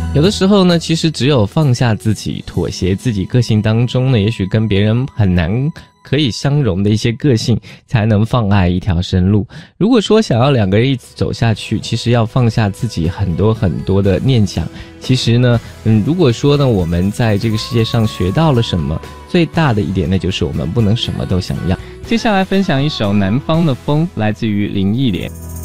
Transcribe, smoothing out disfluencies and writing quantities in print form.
有的时候呢，其实只有放下自己，妥协自己个性当中呢，也许跟别人很难可以相融的一些个性，才能放爱一条生路。如果说想要两个人一起走下去，其实要放下自己很多很多的念想。其实呢，如果说呢，我们在这个世界上学到了什么，最大的一点，那就是我们不能什么都想要。接下来分享一首《南方的风》，来自于林忆莲。